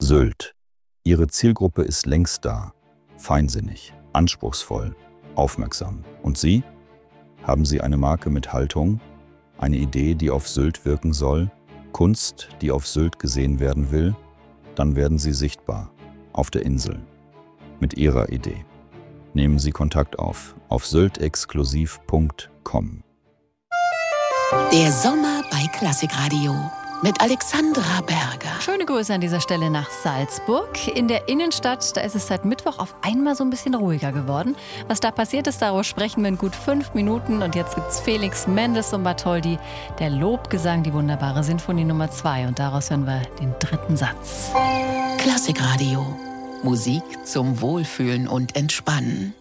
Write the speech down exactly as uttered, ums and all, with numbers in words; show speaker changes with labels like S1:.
S1: Sylt. Ihre Zielgruppe ist längst da. Feinsinnig, anspruchsvoll, aufmerksam. Und Sie? Haben Sie eine Marke mit Haltung? Eine Idee, die auf Sylt wirken soll? Kunst, die auf Sylt gesehen werden will? Dann werden Sie sichtbar. Auf der Insel. Mit Ihrer Idee. Nehmen Sie Kontakt auf. Auf syltexklusiv punkt com.
S2: Der Sommer bei Klassikradio mit Alexandra Berger.
S3: Schöne Grüße an dieser Stelle nach Salzburg. In der Innenstadt, da ist es seit Mittwoch auf einmal so ein bisschen ruhiger geworden. Was da passiert ist, darüber sprechen wir in gut fünf Minuten. Und jetzt gibt's Felix Mendelssohn Bartholdy, der Lobgesang, die wunderbare Sinfonie Nummer zwei. Und daraus hören wir den dritten Satz.
S2: Klassikradio. Musik zum Wohlfühlen und Entspannen.